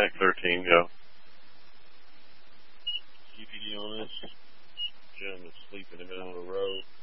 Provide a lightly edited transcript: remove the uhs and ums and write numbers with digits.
Mac 13, go. CPD on this. Gentleman asleep in the middle of the road.